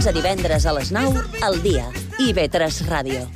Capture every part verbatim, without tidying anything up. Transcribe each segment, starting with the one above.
dilluns a divendres a les nou, al dia. I ve tres Ràdio.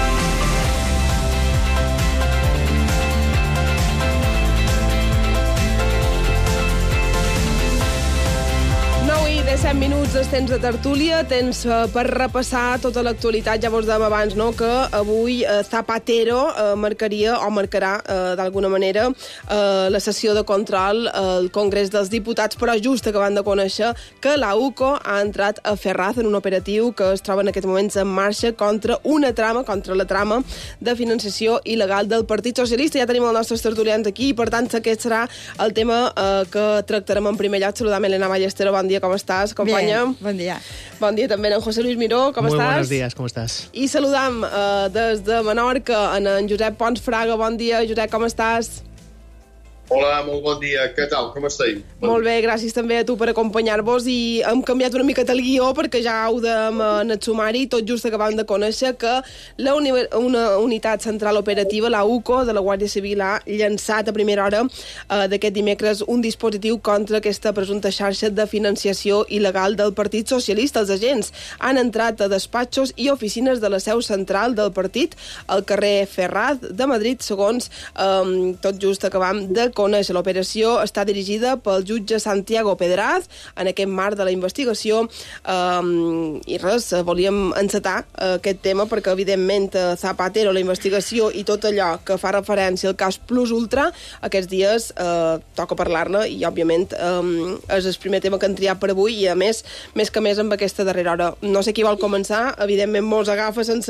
set minuts de temps de tertúlia, temps uh, per repassar tota l'actualitat. Ja vos dèiem abans, no?, que avui uh, Zapatero uh, marcaria o marcarà uh, d'alguna manera uh, la sessió de control al uh, Congrés dels Diputats, però just acabant de conèixer que la U C O ha entrat a Ferraz en un operatiu que es troba en aquests moments en marxa contra una trama, contra la trama de financiació il·legal del Partit Socialista. Ja tenim els nostres tertulians aquí i, per tant, aquest serà el tema uh, que tractarem en primer lloc. Saludam a Elena Ballestero. Bon dia, com estàs, companya? Bien, bon dia. Bon dia també en José Luis Miró, com Muy estàs? Muy buenos días, ¿cómo estás? I saludam uh, des de Menorca en, en Josep Pons Fraga. Bon dia, Josep, com estàs? Hola, molt bon dia. Què tal? Com esteu? Bon Molt bé, gràcies també a tu per acompanyar-vos, i hem canviat una miqueta el guió perquè ja ho dèiem en el sumari, tot just acabant de conèixer que la uni una unitat central operativa, la U C O, de la Guàrdia Civil, ha llançat a primera hora eh, d'aquest dimecres un dispositiu contra aquesta presumpta xarxa de financiació il·legal del Partit Socialista. Els agents han entrat a despatxos i oficines de la seu central del partit al carrer Ferraz de Madrid, segons eh, tot just acabam de conèixer. L'operació està dirigida pel jutge Santiago Pedraz en aquest marc de la investigació, um, i res, volíem encetar uh, aquest tema perquè, evidentment, uh, Zapatero, la investigació i tot allò que fa referència al cas Plus Ultra, aquests dies uh, toca parlar-ne i, òbviament, um, és el primer tema que han triat per avui i, a més, més que més amb aquesta darrera hora. No sé qui vol començar, evidentment mos agafa sense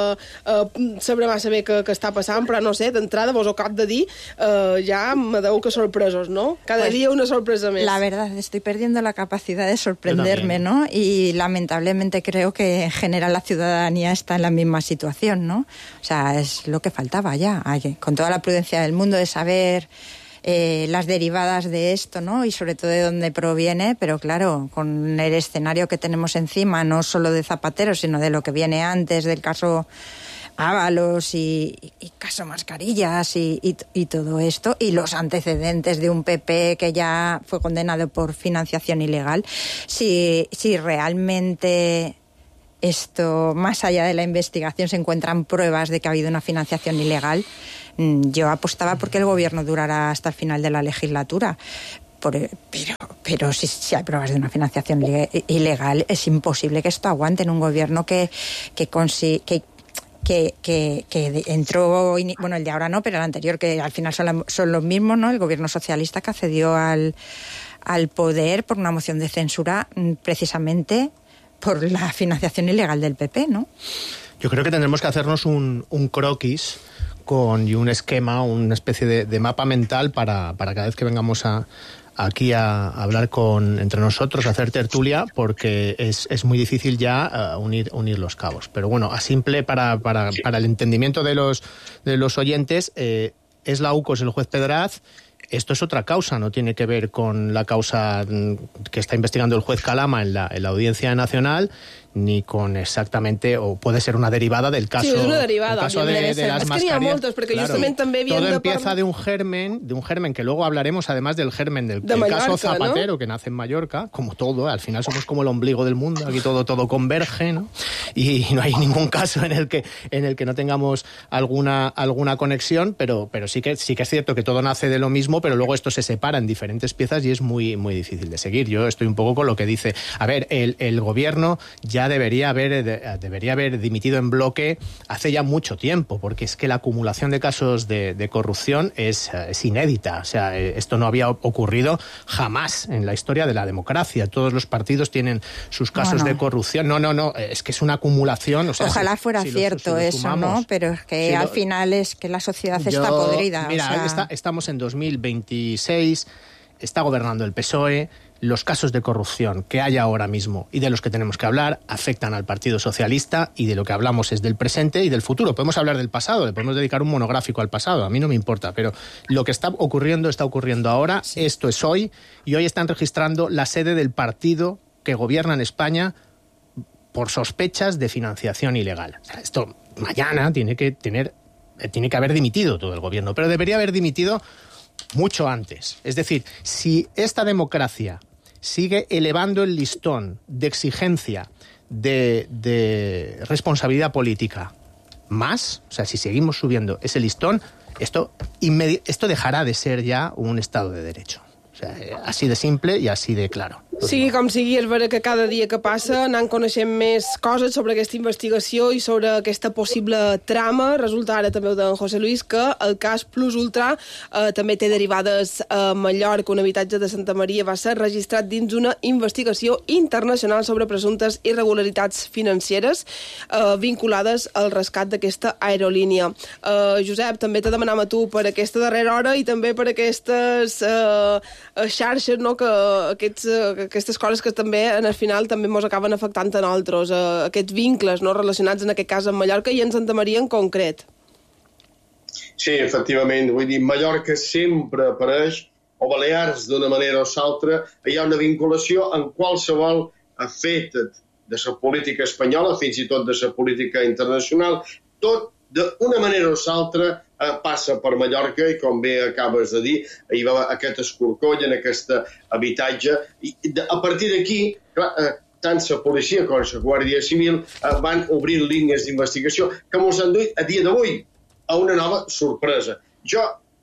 uh, saber massa bé què, què està passant, però no sé, d'entrada vos ho acabo de dir, uh, ja me deu que sorpresos, ¿no? Cada pues, día una sorpresa más. La verdad, estoy perdiendo la capacidad de sorprenderme, ¿no? Y lamentablemente creo que en general la ciudadanía está en la misma situación, ¿no? O sea, es lo que faltaba ya, con toda la prudencia del mundo de saber eh, las derivadas de esto, ¿no? Y sobre todo de dónde proviene, pero claro, con el escenario que tenemos encima, no solo de Zapatero, sino de lo que viene antes del caso Ábalos y, y, y caso Mascarillas y, y, y todo esto, y los antecedentes de un P P que ya fue condenado por financiación ilegal. Si, si realmente esto, más allá de la investigación, se encuentran pruebas de que ha habido una financiación ilegal, yo apostaba porque el gobierno durara hasta el final de la legislatura. Por, pero pero si, si hay pruebas de una financiación ilegal, es imposible que esto aguante en un gobierno que, que, consi, que Que, que, que entró, bueno, el de ahora no, pero el anterior, que al final son, la, son los mismos, ¿no? El gobierno socialista que accedió al, al poder por una moción de censura precisamente por la financiación ilegal del P P, ¿no? Yo creo que tendremos que hacernos un, un croquis con, y un esquema, una especie de, de mapa mental para, para cada vez que vengamos a aquí a hablar con entre nosotros, a hacer tertulia, porque es, es muy difícil ya uh, unir unir los cabos. Pero bueno, a simple para para, para el entendimiento de los de los oyentes, eh, es la U C O, es el juez Pedraz. Esto es otra causa, no tiene que ver con la causa que está investigando el juez Calama en la, en la Audiencia Nacional, ni con exactamente, o puede ser una derivada del caso, sí, és una derivada, el caso de, de las es mascarillas. Que n'hi ha moltes, perquè claro, justament també havien todo de empieza par... de un germen, de un germen que luego hablaremos, además del germen del de Mallorca, caso Zapatero, ¿no? Que nace en Mallorca, como todo, al final somos como el ombligo del mundo, aquí todo todo converge, ¿no? Y no hay ningún caso en el que en el que no tengamos alguna alguna conexión, pero pero sí que sí que es cierto que todo nace de lo mismo, pero luego esto se separa en diferentes piezas y es muy muy difícil de seguir. Yo estoy un poco con lo que dice, a ver, el, el gobierno ya debería haber de, debería haber dimitido en bloque hace ya mucho tiempo, porque es que la acumulación de casos de, de corrupción es, es inédita. O sea, esto no había ocurrido jamás en la historia de la democracia. Todos los partidos tienen sus casos bueno. de corrupción. No, no, no, es que es una acumulación. O sea, ojalá si, fuera si cierto lo, si lo eso, sumamos, ¿no? Pero es que si al lo, final es que la sociedad yo, está podrida. Mira, o sea... está, estamos en dos mil veintiséis, está gobernando el P S O E. Los casos de corrupción que hay ahora mismo y de los que tenemos que hablar afectan al Partido Socialista, y de lo que hablamos es del presente y del futuro. Podemos hablar del pasado, le podemos dedicar un monográfico al pasado, a mí no me importa, pero lo que está ocurriendo está ocurriendo ahora, sí. Esto es hoy, y hoy están registrando la sede del partido que gobierna en España por sospechas de financiación ilegal. O sea, esto mañana tiene que tener, tiene que haber dimitido todo el gobierno, pero debería haber dimitido mucho antes. Es decir, si esta democracia sigue elevando el listón de exigencia de, de responsabilidad política más, o sea, si seguimos subiendo ese listón, esto, inmedi- esto dejarà de ser ja un Estado de Derecho. O sea, així de simple i així de claro. Sigui com sigui, és vera que cada dia que passa anant coneixent més coses sobre aquesta investigació i sobre aquesta possible trama. Resulta ara també d'en José Luis que el cas Plus Ultra eh, també té derivades a Mallorca. Un habitatge de Santa Maria va ser registrat dins una investigació internacional sobre presumptes irregularitats financeres eh, vinculades al rescat d'aquesta aerolínia. Eh, Josep, també te demanam a tu per aquesta darrera hora i també per aquestes eh, xarxes, no? que aquests, aquestes coses que també en el final també ens acaben afectant a nosaltres, eh, aquests vincles, no? relacionats en aquest cas amb Mallorca i en Santa Maria en concret. Sí, efectivament, vull dir, Mallorca sempre apareix, o Balears d'una manera o l'altra, hi ha una vinculació en qualsevol fet de la política espanyola, fins i tot de la política internacional, tot d'una manera o l'altra eh, passa per Mallorca i, com bé acabes de dir, hi va aquest escorcoll en aquest habitatge. I de, a partir d'aquí, eh, tant la policia com la Guàrdia Civil eh, van obrir línies d'investigació que ens han duit a dia d'avui a una nova sorpresa. Jo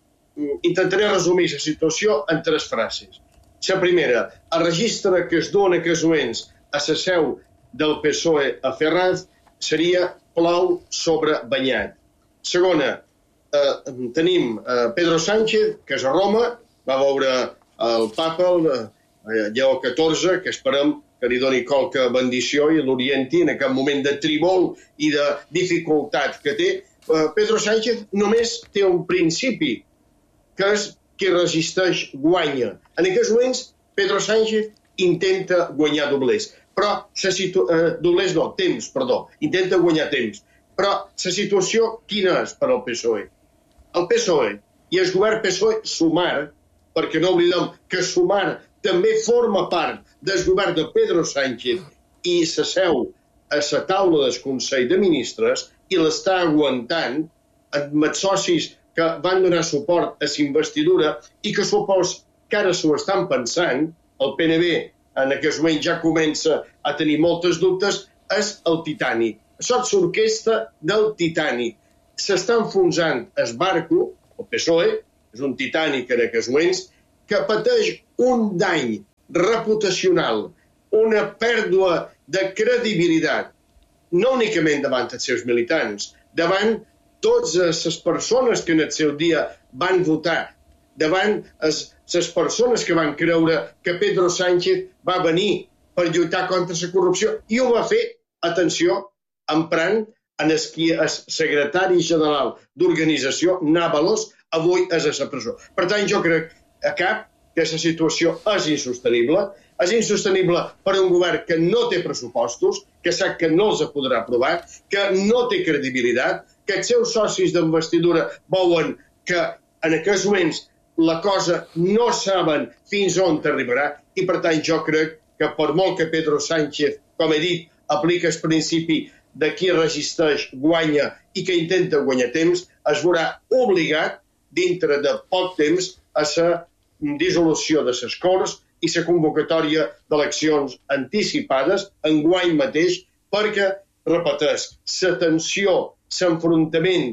mm, intentaré resumir la situació en tres frases. La primera, el registre que es dona en aquests moments a la seu del P S O E a Ferraz seria plou sobre banyat. Segona, eh, tenim eh, Pedro Sánchez, que és a Roma, va veure el papa, el eh, Lleó catorze, que esperem que li doni qualque bendició i l'orienti en aquest moment de tribol i de dificultat que té. Eh, Pedro Sánchez només té un principi, que és qui resisteix guanya. En aquests moments, Pedro Sánchez intenta guanyar doblers. Però la situ... eh, doblers no, temps, perdó, intenta guanyar temps. Però la situació quina és per al P S O E? El P S O E i el govern P S O E Sumar, perquè no oblidem que Sumar també forma part del govern de Pedro Sánchez i s'asseu a la taula del Consell de Ministres i l'està aguantant amb els socis que van donar suport a la investidura i que supos que ara s'ho estan pensant, el P N B en aquest moment ja comença a tenir moltes dubtes, és el Titanic. Això és l'orquestra del Titanic. S'està enfonsant el barco, el P S O E, és un Titanic en aquests moments, que pateix un dany reputacional, una pèrdua de credibilitat, no únicament davant els seus militants, davant totes les persones que en el seu dia van votar, davant les persones que van creure que Pedro Sánchez va venir per lluitar contra la corrupció i ho va fer, atenció, emprant en el qui és secretari general d'organització, Návalos, avui és a la presó. Per tant, jo crec a cap que la situació és insostenible, és insostenible per un govern que no té pressupostos, que sap que no els podrà aprovar, que no té credibilitat, que els seus socis d'investidura veuen que en aquests moments la cosa no saben fins on arribarà i, per tant, jo crec que per molt que Pedro Sánchez, com he dit, aplica el principi de qui resisteix guanya i que intenta guanyar temps, es veurà obligat, dintre de poc temps, a la dissolució de les Corts i la convocatòria d'eleccions anticipades enguany mateix perquè, repeteix, la tensió, l'enfrontament,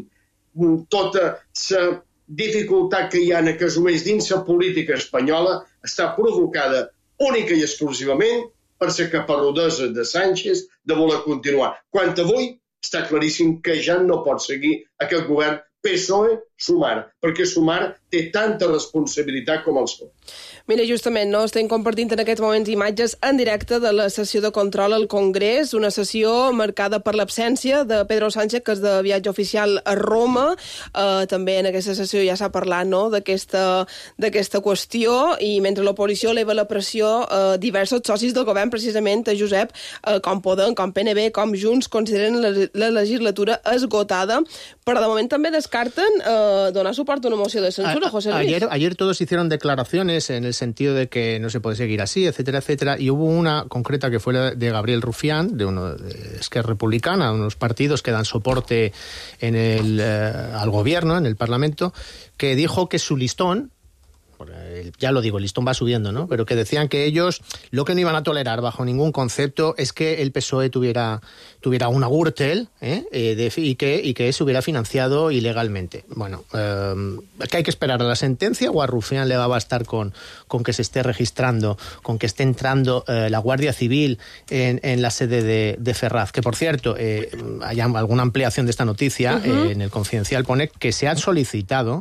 tota la dificultat que hi ha en aquests moments dins la política espanyola està provocada única i exclusivament per la caparrudesa de Sánchez de voler continuar. Quan avui està claríssim que ja no pot seguir aquest govern P S O E Sumar, perquè Sumar té tanta responsabilitat com el seu. Mira, justament, no? Estem compartint en aquests moments imatges en directe de la sessió de control al Congrés, una sessió marcada per l'absència de Pedro Sánchez, que és de viatge oficial a Roma. Eh, també en aquesta sessió ja s'ha parlat, no?, d'aquesta d'aquesta qüestió, i mentre l'oposició eleva la pressió, eh, diversos socis del govern, precisament, a Josep, eh, com Podem, com P N B, com Junts, consideren la, la legislatura esgotada, però de moment també descarten eh, donar suport a una moció de censura, José Luis. Ayer, ayer todos hicieron declaraciones en el sentido de que no se puede seguir así, etcétera, etcétera, y hubo una concreta que fue la de Gabriel Rufián, de uno de Esquerra Republicana, unos partidos que dan soporte en el, eh, al gobierno, en el Parlamento, que dijo que su listón, ya lo digo, el listón va subiendo, ¿no? Pero que decían que ellos lo que no iban a tolerar bajo ningún concepto es que el P S O E tuviera, tuviera una Gürtel, ¿eh? Eh, de, y, que, y que se hubiera financiado ilegalmente. Bueno, eh, que hay que esperar a la sentencia, o a Rufián le va a bastar con, con que se esté registrando, con que esté entrando eh, la Guardia Civil en, en la sede de, de Ferraz. Que, por cierto, eh, hay alguna ampliación de esta noticia, uh-huh. eh, en el Confidencial pone que se han solicitado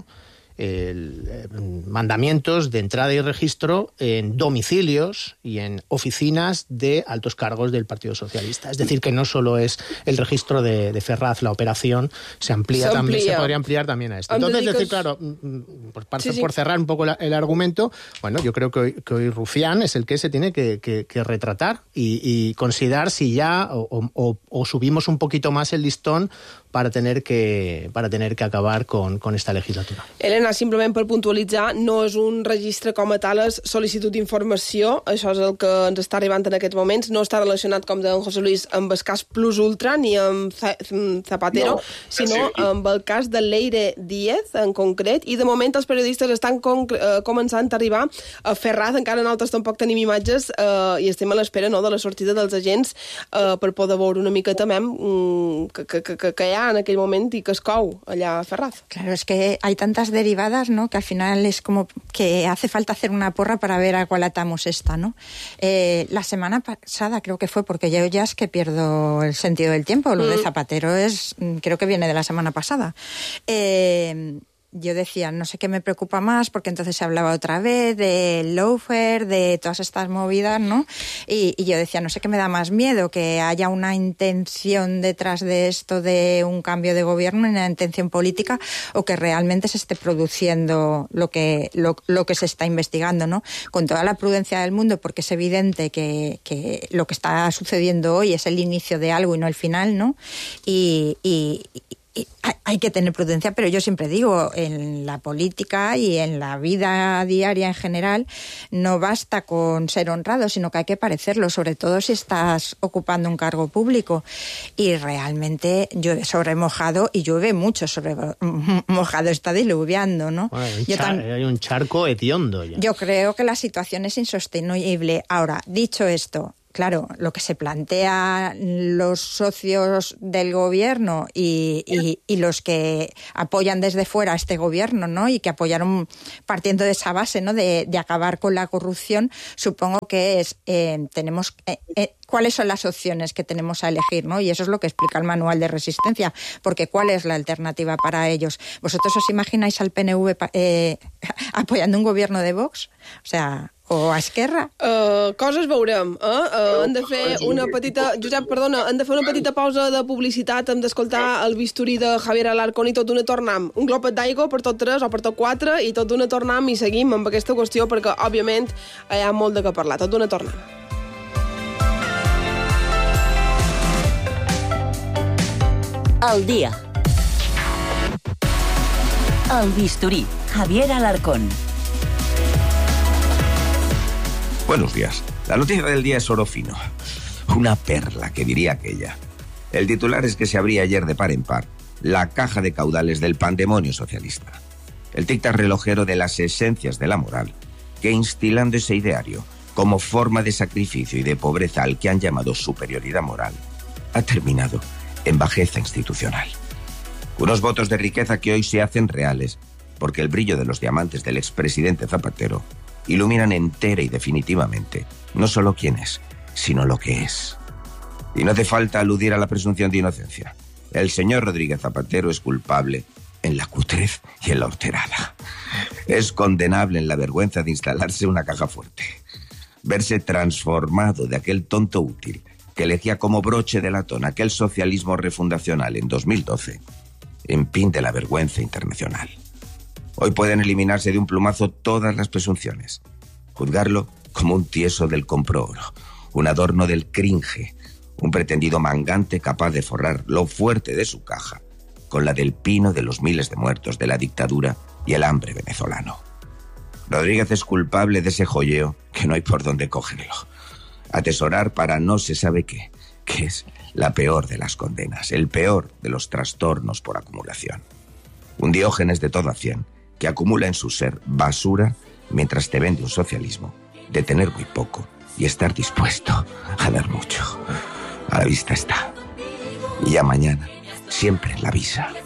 El, eh, mandamientos de entrada y registro en domicilios y en oficinas de altos cargos del Partido Socialista. Es decir, que no solo es el registro de, de Ferraz, la operación se amplía, se amplía también, se podría ampliar también a esto. Entonces, es decir, claro, por, por, sí, sí. por cerrar un poco la, el argumento, bueno, yo creo que hoy, que hoy Rufián es el que se tiene que, que, que retratar y, y considerar si ya o, o, o subimos un poquito más el listón para tener que, para tener que acabar con, con esta legislatura. Elena, simplement per puntualitzar, no és un registre com a tal, és sol·licitud d'informació, això és el que ens està arribant en aquests moments, no està relacionat, com deia en José Luis, amb el cas Plus Ultra ni amb Zapatero, no, sinó sí. amb el cas de Leire Díez, en concret, i de moment els periodistes estan con, eh, començant a arribar a Ferraz, encara nosaltres tampoc tenim imatges, eh, i estem a l'espera, no?, de la sortida dels agents eh, per poder veure una mica també mm, que, que, que, que hi ha en aquell moment y que es cou allá a Ferraz. Claro, es que hay tantas derivadas, ¿no?, que al final es como que hace falta hacer una porra para ver a cuál atamos esta, ¿no? Eh, la semana pasada creo que fue, porque yo ya es que pierdo el sentido del tiempo, lo mm. de Zapatero es, creo que viene de la semana pasada. Eh... Yo decía, no sé qué me preocupa más, porque entonces se hablaba otra vez del lawfare, de todas estas movidas, ¿no? Y, y yo decía, no sé qué me da más miedo, que haya una intención detrás de esto de un cambio de gobierno, una intención política, o que realmente se esté produciendo lo que, lo, lo que se está investigando, ¿no? Con toda la prudencia del mundo, porque es evidente que, que lo que está sucediendo hoy es el inicio de algo y no el final, ¿no? Y... y hay que tener prudencia, pero yo siempre digo, en la política y en la vida diaria en general, no basta con ser honrado, sino que hay que parecerlo, sobre todo si estás ocupando un cargo público. Y realmente llueve sobre mojado, y llueve mucho sobre mojado, está diluviando, ¿no? Bueno, hay, yo char- hay un charco hediondo ya. Yo creo que la situación es insostenible. Ahora, dicho esto, claro, lo que se plantea los socios del gobierno y, y, y los que apoyan desde fuera este gobierno, ¿no?, y que apoyaron partiendo de esa base, ¿no?, de, de acabar con la corrupción, supongo que es eh, tenemos eh, eh, cuáles son las opciones que tenemos a elegir, ¿no? Y eso es lo que explica el manual de resistencia, porque ¿cuál es la alternativa para ellos? ¿Vosotros os imagináis al P N V eh, apoyando un gobierno de Vox? O sea... o a Esquerra? Uh, coses veurem, eh? Uh, hem de fer una petita... Josep, perdona, hem de fer una petita pausa de publicitat, hem d'escoltar el bisturí de Javier Alarcón i tot d'una tornam. Un glopet d'aigua per tot tres o per tot quatre i tot d'una tornam i seguim amb aquesta qüestió perquè, òbviament, hi ha molt de què parlar. Tot d'una tornam. El dia. El bisturí. Javier Alarcón. Buenos días. La noticia del día es oro fino. Una perla, que diría aquella. El titular es que se abría ayer de par en par la caja de caudales del pandemonio socialista. El tic-tac relojero de las esencias de la moral, que instilando ese ideario como forma de sacrificio y de pobreza al que han llamado superioridad moral, ha terminado en bajeza institucional. Unos votos de riqueza que hoy se hacen reales, porque el brillo de los diamantes del expresidente Zapatero iluminan entera y definitivamente no solo quién es, sino lo que es. Y no hace falta aludir a la presunción de inocencia. El señor Rodríguez Zapatero es culpable en la cutrez y en la horterada. Es condenable en la vergüenza de instalarse una caja fuerte. Verse transformado de aquel tonto útil que elegía como broche de latón aquel socialismo refundacional en dos mil doce, en pin de la vergüenza internacional. Hoy pueden eliminarse de un plumazo todas las presunciones. Juzgarlo como un tieso del comprooro, un adorno del cringe, un pretendido mangante capaz de forrar lo fuerte de su caja con la del pino de los miles de muertos de la dictadura y el hambre venezolano. Rodríguez es culpable de ese joyeo que no hay por dónde cogerlo. Atesorar para no se sabe qué, que es la peor de las condenas, el peor de los trastornos por acumulación. Un Diógenes de todo a cien, que acumula en su ser basura mientras te vende un socialismo de tener muy poco y estar dispuesto a dar mucho. A la vista está. Y ya mañana, siempre en la visa.